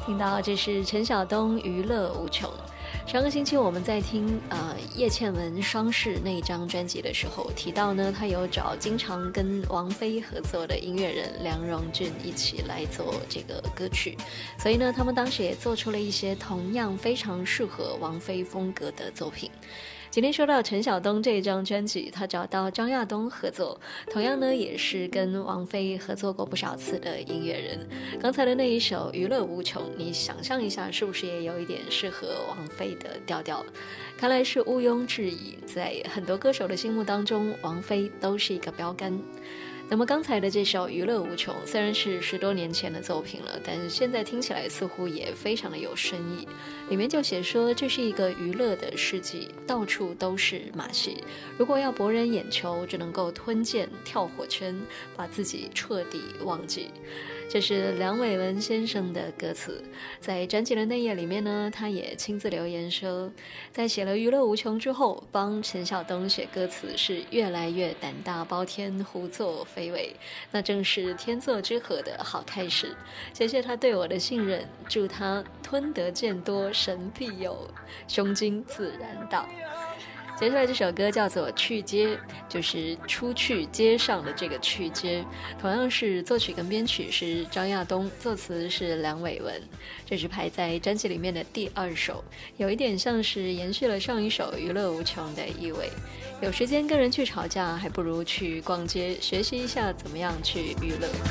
听到这是陈晓东娱乐无穷。上个星期我们在听叶倩文双世那一张专辑的时候提到呢，他有找经常跟王菲合作的音乐人梁荣俊一起来做这个歌曲，所以呢他们当时也做出了一些同样非常适合王菲风格的作品。今天说到陈晓东这一张专辑，他找到张亚东合作，同样呢也是跟王菲合作过不少次的音乐人。刚才的那一首娱乐无穷，你想象一下是不是也有一点适合王菲的调调？看来是毋庸置疑，在很多歌手的心目当中，王菲都是一个标杆。那么刚才的这首娱乐无穷虽然是10多年前的作品了，但是现在听起来似乎也非常的有深意。里面就写说这是一个娱乐的世纪，到处都是马戏，如果要博人眼球，只能够吞剑跳火圈，把自己彻底忘记。这是梁伟文先生的歌词。在专辑的内页里面呢，他也亲自留言说，在写了娱乐无穷之后，帮陈晓东写歌词是越来越胆大包天，胡作非为，那正是天作之合的好开始。谢谢他对我的信任，祝他吞得剑多神庇佑，胸襟自然到。接下来这首歌叫做去街，就是出去街上的这个去街，同样是作曲跟编曲是张亚东，作词是梁伟文。这是排在专辑里面的第2首，有一点像是延续了上一首娱乐无穷的意味。有时间跟人去吵架，还不如去逛街，学习一下怎么样去娱乐。